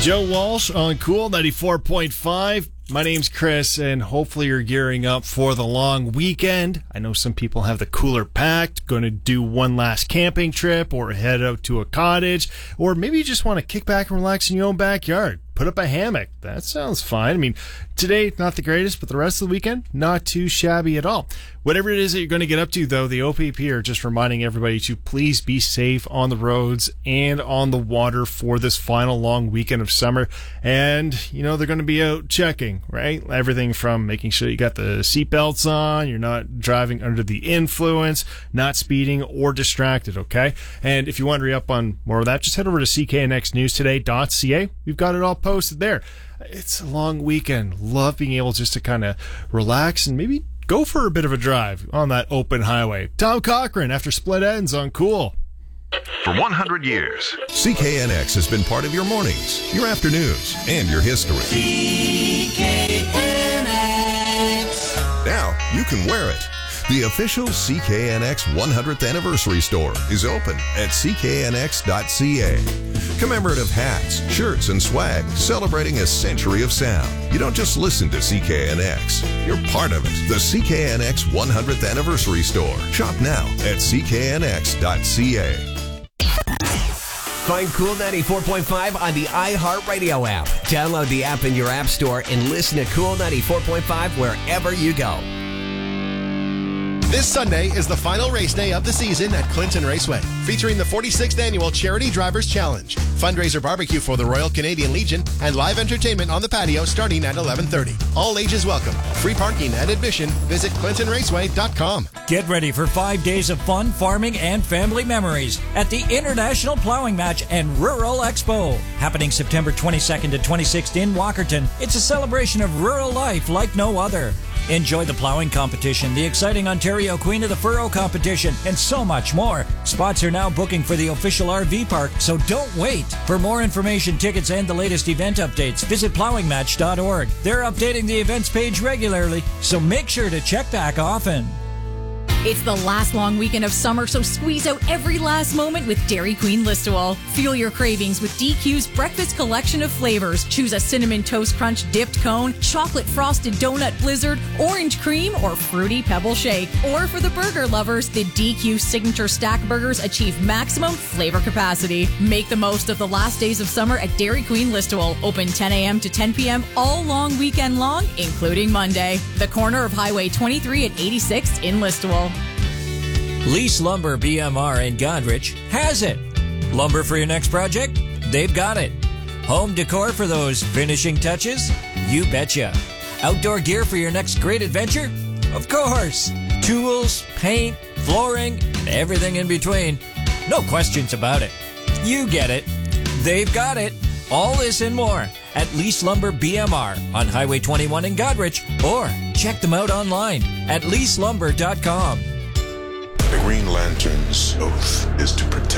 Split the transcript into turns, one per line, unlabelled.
Joe Walsh on Cool 94.5. My name's Chris, and hopefully you're gearing up for the long weekend. I know some people have the cooler packed, going to do one last camping trip or head out to a cottage, or maybe you just want to kick back and relax in your own backyard. Put up a hammock. That sounds fine. I mean, today, not the greatest, but the rest of the weekend, not too shabby at all. Whatever it is that you're going to get up to, though, the OPP are just reminding everybody to please be safe on the roads and on the water for this final long weekend of summer. And, you know, they're going to be out checking, right? Everything from making sure you got the seatbelts on, you're not driving under the influence, not speeding or distracted, okay? And if you want to read up on more of that, just head over to cknxnewstoday.ca. We've got it all posted there. It's a long weekend. Love being able just to kind of relax and maybe go for a bit of a drive on that open highway. Tom Cochran after Split Ends on Cool.
For 100 years,
CKNX has been part of your mornings, your afternoons, and your history.
CKNX.
Now you can wear it. The official CKNX 100th anniversary store is open at cknx.ca. Commemorative hats, shirts, and swag celebrating a century of sound. You don't just listen to CKNX, you're part of it. The CKNX 100th anniversary store. Shop now at cknx.ca.
Find Cool 94.5 on the iHeartRadio app. Download the app in your app store and listen to Cool 94.5 wherever you go.
This Sunday is the final race day of the season at Clinton Raceway, featuring the 46th Annual Charity Drivers Challenge, fundraiser barbecue for the Royal Canadian Legion, and live entertainment on the patio starting at 11:30. All ages welcome. Free parking and admission. Visit ClintonRaceway.com.
Get ready for 5 days of fun, farming, and family memories at the International Plowing Match and Rural Expo. Happening September 22nd to 26th in Walkerton. It's a celebration of rural life like no other. Enjoy the plowing competition, the exciting Ontario Queen of the Furrow competition, and so much more. Spots are now booking for the official RV park, so don't wait. For more information, tickets, and the latest event updates, visit plowingmatch.org. They're updating the events page regularly, so make sure to check back often.
It's the last long weekend of summer, so squeeze out every last moment with Dairy Queen Listowel. Fuel your cravings with DQ's breakfast collection of flavors. Choose a Cinnamon Toast Crunch dipped cone, chocolate frosted donut blizzard, orange cream, or fruity pebble shake. Or for the burger lovers, the DQ Signature Stack Burgers achieve maximum flavor capacity. Make the most of the last days of summer at Dairy Queen Listowel. Open 10 a.m. to 10 p.m. all long weekend long, including Monday. The corner of Highway 23 at 86 in Listowel.
Lease Lumber BMR in Godrich has it. Lumber for your next project? They've got it. Home decor for those finishing touches? You betcha. Outdoor gear for your next great adventure? Of course. Tools, paint, flooring, and everything in between. No questions about it. You get it. They've got it. All this and more at Lease Lumber BMR on Highway 21 in Godrich, or check them out online at leaselumber.com.
The Green Lantern's oath is to protect